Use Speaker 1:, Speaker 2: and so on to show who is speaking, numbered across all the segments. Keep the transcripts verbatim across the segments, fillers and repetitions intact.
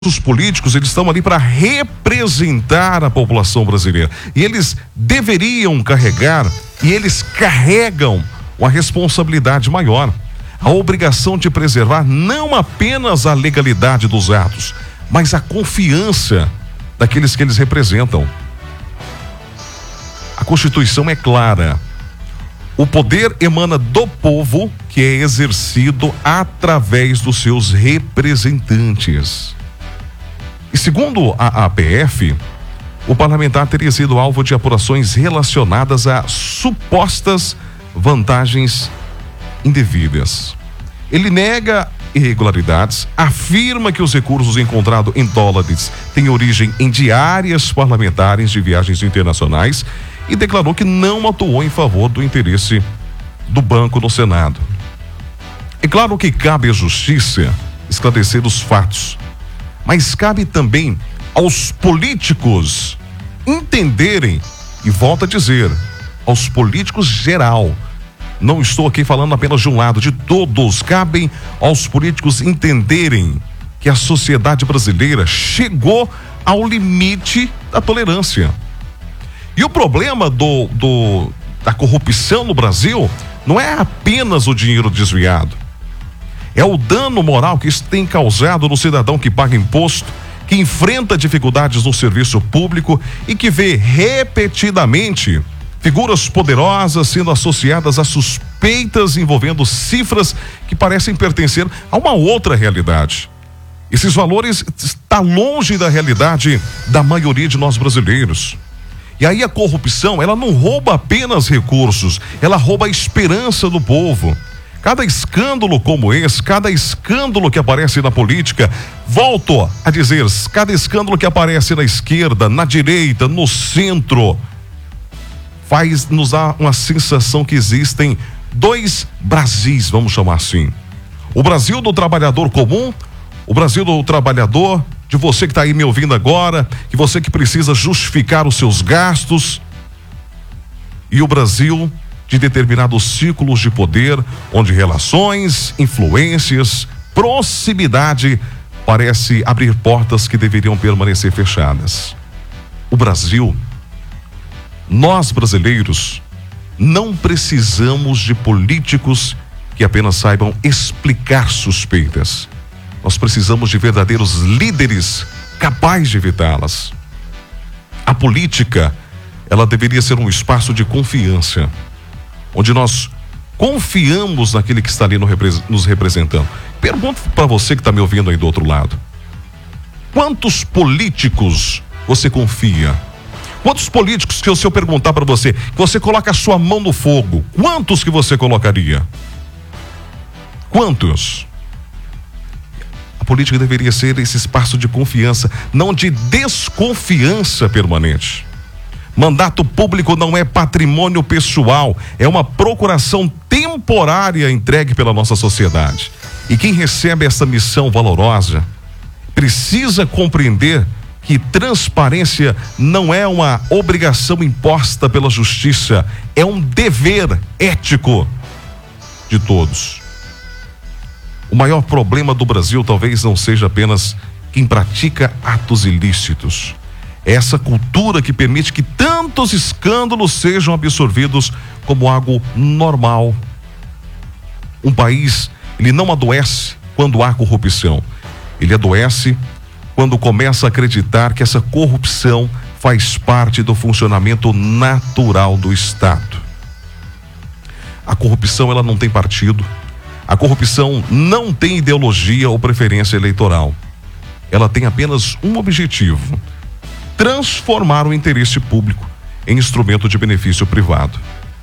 Speaker 1: Os políticos, eles estão ali para representar a população brasileira. E eles deveriam carregar, e eles carregam uma responsabilidade maior. A obrigação de preservar não apenas a legalidade dos atos, mas a confiança daqueles que eles representam. A Constituição é clara. O poder emana do povo, que é exercido através dos seus representantes. E segundo a A P F, o parlamentar teria sido alvo de apurações relacionadas a supostas vantagens indevidas. Ele nega irregularidades, afirma que os recursos encontrados em dólares têm origem em diárias parlamentares de viagens internacionais e declarou que não atuou em favor do interesse do banco no Senado. É claro que cabe à justiça esclarecer os fatos, mas cabe também aos políticos entenderem, e volto a dizer, aos políticos geral. Não estou aqui falando apenas de um lado, de todos. Cabem aos políticos entenderem que a sociedade brasileira chegou ao limite da tolerância. E o problema do, do, da corrupção no Brasil não é apenas o dinheiro desviado. É o dano moral que isso tem causado no cidadão que paga imposto, que enfrenta dificuldades no serviço público e que vê repetidamente figuras poderosas sendo associadas a suspeitas envolvendo cifras que parecem pertencer a uma outra realidade. Esses valores estão longe da realidade da maioria de nós brasileiros. E aí a corrupção, ela não rouba apenas recursos, ela rouba a esperança do povo. Cada escândalo como esse, cada escândalo que aparece na política, volto a dizer, cada escândalo que aparece na esquerda, na direita, no centro, faz nos dar uma sensação que existem dois Brasis, vamos chamar assim. O Brasil do trabalhador comum, o Brasil do trabalhador, de você que está aí me ouvindo agora, que você que precisa justificar os seus gastos, e o Brasil de determinados círculos de poder, onde relações, influências, proximidade parece abrir portas que deveriam permanecer fechadas. O Brasil, nós brasileiros, não precisamos de políticos que apenas saibam explicar suspeitas. Nós precisamos de verdadeiros líderes capazes de evitá-las. A política, ela deveria ser um espaço de confiança, onde nós confiamos naquele que está ali no, nos representando. Pergunto para você que está me ouvindo aí do outro lado: quantos políticos você confia? Quantos políticos que se eu perguntar para você, que você coloca a sua mão no fogo, quantos que você colocaria? Quantos? A política deveria ser esse espaço de confiança, não de desconfiança permanente. Mandato público não é patrimônio pessoal, é uma procuração temporária entregue pela nossa sociedade. E quem recebe essa missão valorosa precisa compreender que transparência não é uma obrigação imposta pela justiça, é um dever ético de todos. O maior problema do Brasil talvez não seja apenas quem pratica atos ilícitos. É essa cultura que permite que tantos escândalos sejam absorvidos como algo normal. Um país, ele não adoece quando há corrupção. Ele adoece quando começa a acreditar que essa corrupção faz parte do funcionamento natural do Estado. A corrupção, ela não tem partido. A corrupção não tem ideologia ou preferência eleitoral. Ela tem apenas um objetivo: transformar o interesse público em instrumento de benefício privado.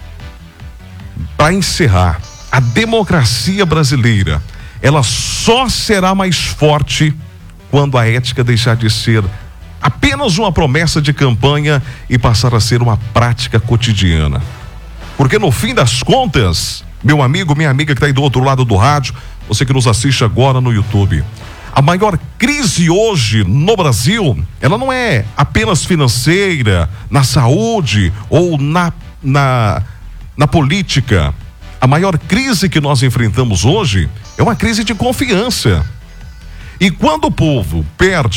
Speaker 1: Para encerrar, a democracia brasileira, ela só será mais forte quando a ética deixar de ser apenas uma promessa de campanha e passar a ser uma prática cotidiana. Porque no fim das contas, meu amigo, minha amiga que está aí do outro lado do rádio, você que nos assiste agora no YouTube, a maior crise hoje no Brasil, ela não é apenas financeira, na saúde ou na, na, na política. A maior crise que nós enfrentamos hoje é uma crise de confiança. E quando o povo perde